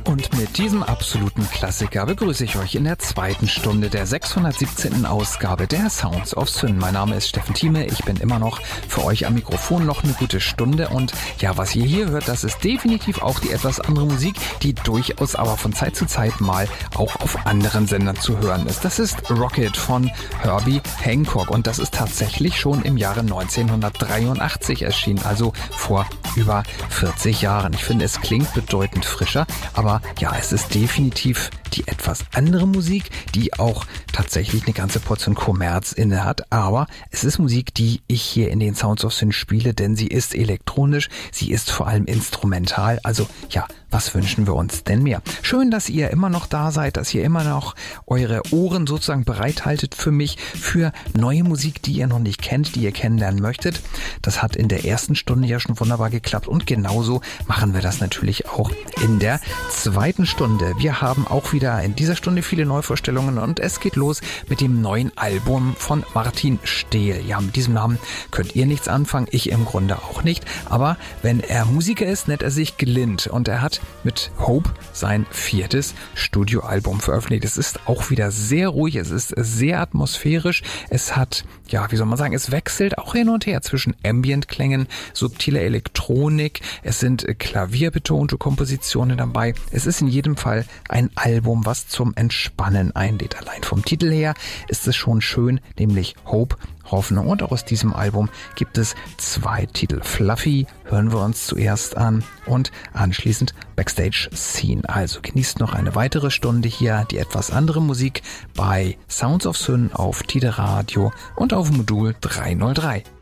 Und mit diesem absoluten Klassiker begrüße ich euch in der zweiten Stunde der 617. Ausgabe der Sounds of Syn. Mein Name ist Steffen Thieme, ich bin immer noch für euch am Mikrofon noch eine gute Stunde. Und ja, was ihr hier hört, das ist definitiv auch die etwas andere Musik, die durchaus aber von Zeit zu Zeit mal auch auf anderen Sendern zu hören ist. Das ist Rocket von Herbie Hancock und das ist tatsächlich schon im Jahre 1983 erschienen, also vor über 40 Jahren. Ich finde, es klingt bedeutend frischer, aber ja, es ist definitiv die etwas andere Musik, die auch tatsächlich eine ganze Portion Kommerz inne hat, aber es ist Musik, die ich hier in den Sounds of Syn spiele, denn sie ist elektronisch, sie ist vor allem instrumental, also ja, was wünschen wir uns denn mehr? Schön, dass ihr immer noch da seid, dass ihr immer noch eure Ohren sozusagen bereithaltet für mich, für neue Musik, die ihr noch nicht kennt, die ihr kennenlernen möchtet. Das hat in der ersten Stunde ja schon wunderbar geklappt und genauso machen wir das natürlich auch in der zweiten Stunde. Wir haben auch wieder in dieser Stunde viele Neuvorstellungen und es geht los mit dem neuen Album von Martin Stehl. Ja, mit diesem Namen könnt ihr nichts anfangen, ich im Grunde auch nicht, aber wenn er Musiker ist, nennt er sich Glint und er hat mit Hope sein 4. Studioalbum veröffentlicht. Es ist auch wieder sehr ruhig, es ist sehr atmosphärisch, es hat, ja, wie soll man sagen, es wechselt auch hin und her zwischen Ambient-Klängen, subtiler Elektronik, es sind klavierbetonte Kompositionen dabei. Es ist in jedem Fall ein Album, was zum Entspannen einlädt. Allein vom Titel her ist es schon schön, nämlich Hope, Hoffnung. Und auch aus diesem Album gibt es 2 Titel. Fluffy hören wir uns zuerst an und anschließend Backstage Scene. Also genießt noch eine weitere Stunde hier die etwas andere Musik bei Sounds of Syn auf Tide Radio und auf Modul 303.